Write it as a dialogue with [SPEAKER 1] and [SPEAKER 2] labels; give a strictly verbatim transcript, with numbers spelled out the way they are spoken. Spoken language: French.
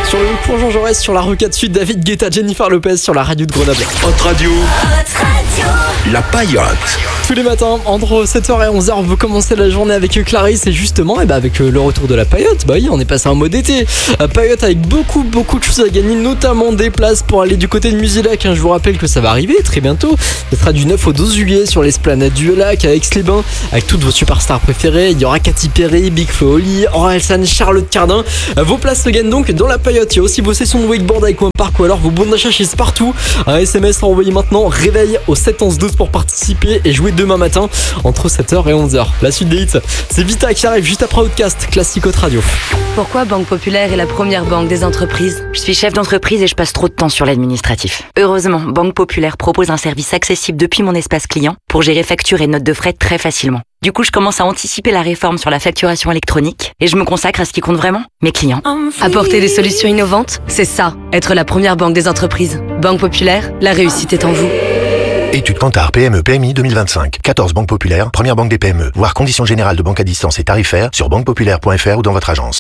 [SPEAKER 1] Sur le pour Jean Jaurès, sur la rocade sud, David Guetta, Jennifer Lopez sur la radio de Grenoble.
[SPEAKER 2] Hot Radio. Hot Radio. La Paillote.
[SPEAKER 1] Tous les matins, entre sept heures et onze heures, on veut commencer la journée avec Clarisse et justement, et bah avec le retour de la Paillote. Bah oui, on est passé en mode été. La Paillote avec beaucoup, beaucoup de choses à gagner, notamment des places pour aller du côté de Musilac. Je vous rappelle que ça va arriver très bientôt. Ce sera du neuf au douze juillet sur l'esplanade du Lac à Aix-les-Bains avec toutes vos superstars préférées. Il y aura Katy Perry, Big Flo et Oli, Orelsan, Charlotte Cardin. Vos places se gagnent donc dans la Paillote. Il y a aussi vos sessions de wakeboard avec un parc ou alors vos bons d'achat chez Spartoo. Un S M S à envoyer maintenant, réveil au sept onze douze pour participer et jouer demain matin entre sept heures et onze heures. La suite des hits, c'est Vita qui arrive juste après Outcast, classique Hot Radio.
[SPEAKER 3] Pourquoi Banque Populaire est la première banque des entreprises ? Je suis chef d'entreprise et je passe trop de temps sur l'administratif. Heureusement, Banque Populaire propose un service accessible depuis mon espace client pour gérer factures et notes de frais très facilement. Du coup, je commence à anticiper la réforme sur la facturation électronique et je me consacre à ce qui compte vraiment, mes clients.
[SPEAKER 4] Apporter des solutions innovantes, c'est ça, être la première banque des entreprises. Banque Populaire, la réussite est en vous.
[SPEAKER 5] Étude Kantar P M E P M I deux mille vingt-cinq. quatorze banques populaires, première banque des P M E. Voir conditions générales de banque à distance et tarifaires sur banque populaire point f r ou dans votre agence.